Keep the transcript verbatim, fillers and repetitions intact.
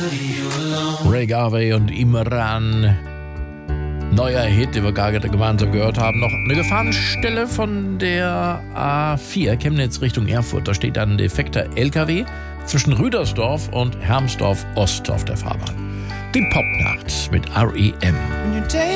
Ray Garvey und Imran. Neuer Hit, den wir gerade gemeinsam gehört haben. Noch eine Gefahrenstelle von der A vier, Chemnitz Richtung Erfurt. Da steht ein defekter L K W zwischen Rüdersdorf und Hermsdorf Ost auf der Fahrbahn. Die Popnacht mit R E M.